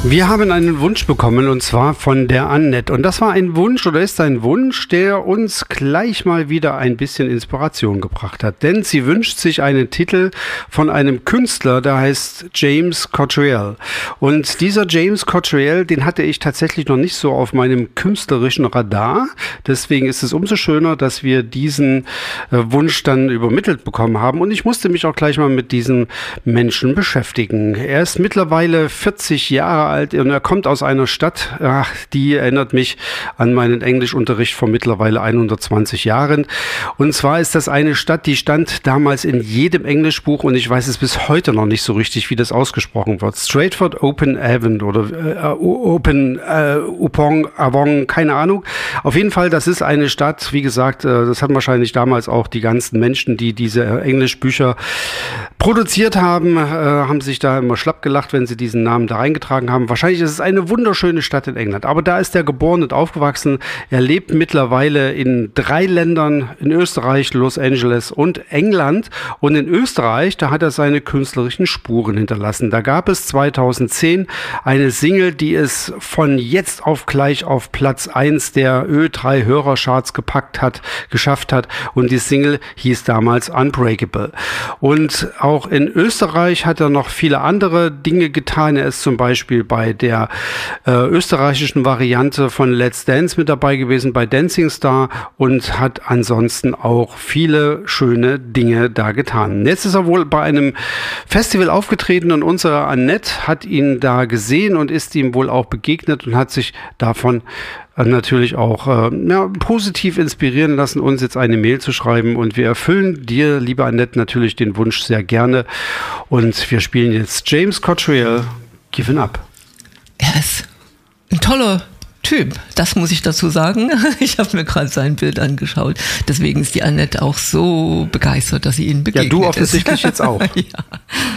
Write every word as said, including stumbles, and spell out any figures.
Wir haben einen Wunsch bekommen und zwar von der Annette. Und das war ein Wunsch oder ist ein Wunsch, der uns gleich mal wieder ein bisschen Inspiration gebracht hat. Denn sie wünscht sich einen Titel von einem Künstler, der heißt James Cottrell. Und dieser James Cottrell, den hatte ich tatsächlich noch nicht so auf meinem künstlerischen Radar. Deswegen ist es umso schöner, dass wir diesen äh, Wunsch dann übermittelt bekommen haben. Und ich musste mich auch gleich mal mit diesem Menschen beschäftigen. Er ist mittlerweile vierzig Jahre alt. Und er kommt aus einer Stadt, ach, die erinnert mich an meinen Englischunterricht vor mittlerweile hundertzwanzig Jahren. Und zwar ist das eine Stadt, die stand damals in jedem Englischbuch und ich weiß es bis heute noch nicht so richtig, wie das ausgesprochen wird. Stratford upon Avon oder äh, Open äh, Upon Avon, keine Ahnung. Auf jeden Fall, das ist eine Stadt, wie gesagt, äh, das hatten wahrscheinlich damals auch die ganzen Menschen, die diese Englischbücher produziert haben, äh, haben sich da immer schlapp gelacht, wenn sie diesen Namen da reingetragen haben. Wahrscheinlich ist es eine wunderschöne Stadt in England. Aber da ist er geboren und aufgewachsen. Er lebt mittlerweile in drei Ländern, in Österreich, Los Angeles und England. Und in Österreich, da hat er seine künstlerischen Spuren hinterlassen. Da gab es zweitausendzehn eine Single, die es von jetzt auf gleich auf Platz eins der Ö drei Hörercharts gepackt hat, geschafft hat. Und die Single hieß damals Unbreakable. Und auch in Österreich hat er noch viele andere Dinge getan. Er ist zum Beispiel bei der äh, österreichischen Variante von Let's Dance mit dabei gewesen, bei Dancing Star, und hat ansonsten auch viele schöne Dinge da getan. Jetzt ist er wohl bei einem Festival aufgetreten und unsere Annette hat ihn da gesehen und ist ihm wohl auch begegnet und hat sich davon natürlich auch äh, ja, positiv inspirieren lassen, uns jetzt eine Mail zu schreiben, und wir erfüllen dir, liebe Annette, natürlich den Wunsch sehr gerne, und wir spielen jetzt James Cottrell, Given Up. Er ist ein toller Typ, das muss ich dazu sagen. Ich habe mir gerade sein Bild angeschaut, deswegen ist die Annette auch so begeistert, dass sie ihn begegnet ist. Ja, du offensichtlich jetzt auch. Ja.